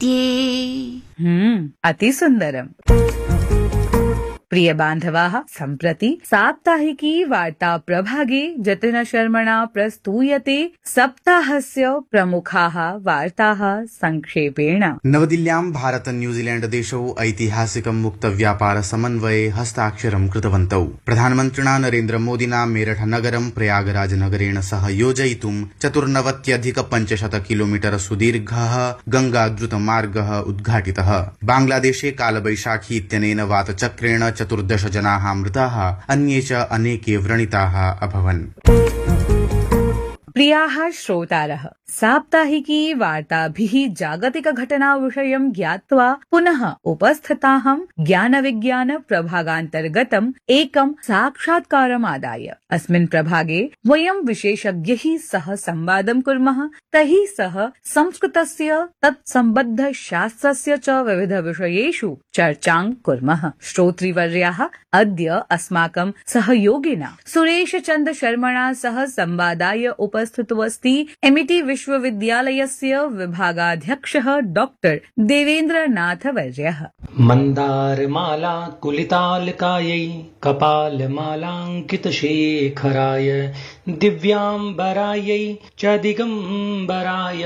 अति सुंदरम। प्रिय बान्धवाः, सम्प्रति साप्ताहिकी वार्ता प्रभागे जतिन शर्मणा प्रस्तूयते सप्ताहस्य प्रमुखाः वार्ताः संक्षेपेण। नवदिल्ल्यां भारत न्यूजीलैण्ड देशौ ऐतिहासिकं मुक्त व्यापार समन्वये हस्ताक्षरं कृतवन्तौ। प्रधानमन्त्रिणा नरेन्द्र मोदिना मेरठ नगरं प्रयागराज नगरेण सह योजयितुं 94,500 किलोमीटर सुदीर्घः गंगा द्रुतमार्गः उद्घाटितः। बांग्लादेशे कालवैशाखी इत्यनेन वातचक्रेण 14 जनाः मृताः, अन्ये च अनेके व्रणिताः अभवन्। प्रियाः श्रोतारः, साप्ताहिकी वार्ताभिः जागतिक घटना विषयं ज्ञात्वा पुनः उपस्थिताहं ज्ञान विज्ञान प्रभागान्तर्गतम् एकं साक्षात्कारम् आदाय। अस्मिन् प्रभागे वयं विशेषज्ञैः सह संवादं कुर्मः, तैः सह संस्कृतस्य तत्सम्बद्ध शास्त्रस्य च विविध विषयेषु चर्चां कुर्मः। श्रोतृवर्याः, अद्य अस्माकं सहयोगिना सुरेश चन्द्र शर्मणा सह संवादाय उपस्थितो अस्ति एमिटी विश्वविद्यालयस्य विभागाध्यक्षः डॉक्टर देवेन्द्रनाथ वर्यः। मन्दारमाला कुलितालकायै कपालमालाङ्कितशेखराय दिव्याम्बरायै च दिगम्बराय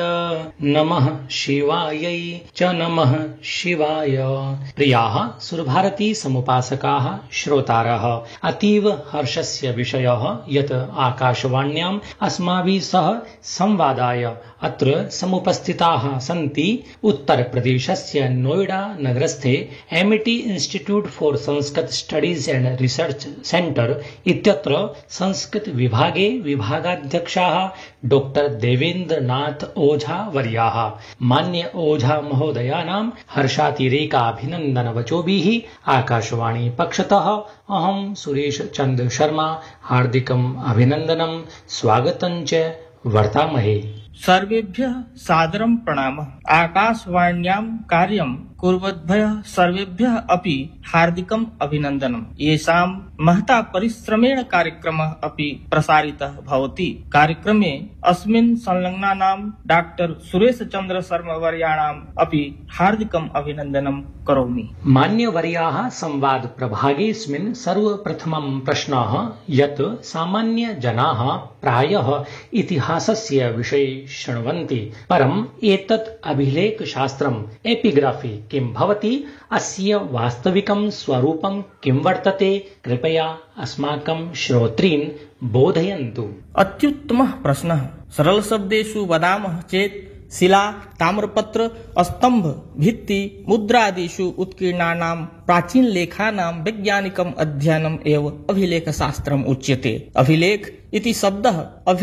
नमः शिवायै च नमः शिवाय। प्रियाः सुरभारती समुपासकाः श्रोतारः, अतीव हर्षस्य विषयः यत् आकाशवाण्याम् अस्माभिः सह संवादाय अत्र समुपस्थिताः सन्ति उत्तर प्रदेशस्य Noida नगरस्थे Amity institute for Sanskrit studies and research centre इत्यत्र संस्कृत विभागे विभागाध्यक्षाः डॉक्टर देवेन्द्रनाथ ओझा वर्याः। मान्य ओझा महोदयानां हर्षातिरेकाभिनन्दन वचोभिः आकाशवाणी पक्षतः अहं सुरेश चन्द्र शर्मा हार्दिकम् अभिनन्दनं स्वागतं च वर्तामहे। सर्वेभ्यः सादरं प्रणामः। आकाशवाण्यां कार्यं कुर्वद्भ्यः सर्वेभ्यः अपि हार्दिकम् अभिनन्दनम्। येषां महता परिश्रमेण कार्यक्रमः अपि प्रसारितः भवति। कार्यक्रमे अस्मिन् संलग्नानां डाक्टर सुरेश चन्द्र शर्मा वर्याणाम् अपि हार्दिकम् अभिनन्दनं करोमि। मान्यवर्याः संवाद प्रभागेऽस्मिन् सर्वप्रथमं प्रश्नः यत् सामान्य जनाः प्रायः इतिहासस्य विषये शृण्वन्ति, परम् एतत् अभिलेख शास्त्रम् एपिग्राफी किं भवति, अस्य वास्तविकं स्वरूपं किं वर्तते, कृपया अस्माकं श्रोतॄन् बोधयन्तु। अत्युत्तमः प्रश्नः। सरल शब्देषु वदामः चेत् शिला, ताम्रपत्र, स्तंभ, भित्ति, मुद्रादिषु उत्कीर्णानां प्राचीन लेखानां वैज्ञानिकम् अध्ययनम् एव अभिलेखशास्त्रम् उच्यते। अभिलेख इति शब्दः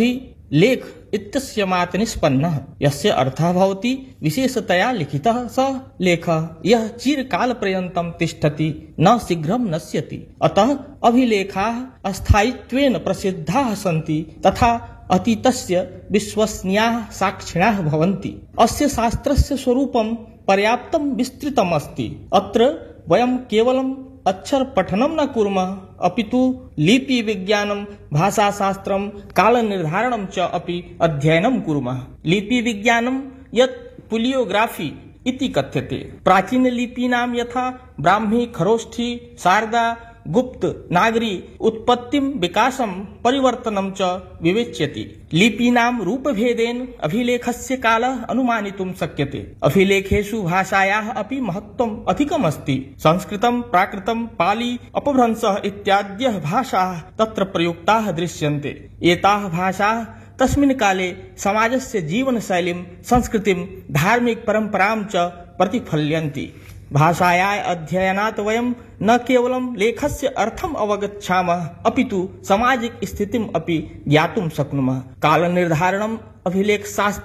अभिलेख इत्यस्य मात् निष्पन्नः, यस्य अर्थः भवति विशेषतया लिखितः सः लेखः यः चिरकालपर्यन्तं तिष्ठति, न शीघ्रं नश्यति। अतः अभिलेखाः स्थायित्वेन प्रसिद्धाः सन्ति तथा अतीतस्य विश्वसनीयाः साक्षिणः भवन्ति। अस्य शास्त्रस्य स्वरूपं पर्याप्तं विस्तृतम् अस्ति। अत्र वयं केवलम् अक्षर पठनं न कुर्मः, अपितु लिपि विज्ञानं, भाषाशास्त्रं, कालनिर्धारणं च अपि अध्ययनं कुर्मः। लिपि विज्ञानं यत् पुलियोग्राफी इति कथ्यते। प्राचीन लिपीनां यथा ब्राह्मी, खरोष्ठी, शारदा, गुप्त, नागरी उत्पत्तिं, विकासं, परिवर्तनं च विवेच्यते। लिपीनां रूपभेदेन अभिलेखस्य कालः अनुमानितुं शक्यते। अभिलेखेषु भाषायाः अपि महत्त्वम् अधिकम् अस्ति। संस्कृतं, प्राकृतं, पाली, अपभ्रंशः इत्याद्यः भाषाः तत्र प्रयुक्ताः दृश्यन्ते। एताः भाषाः तस्मिन् काले समाजस्य जीवनशैलीं, संस्कृतिं, धार्मिक परम्परां च प्रतिफलयन्ति। भाषायाः अध्ययनात् वयं न केवलं लेखस्य अर्थम् अवगच्छामः, अपितु सामाजिक स्थितिम् अपि ज्ञातुं शक्नुमः। कालनिर्धारणम् अभिलेखशास्त्रे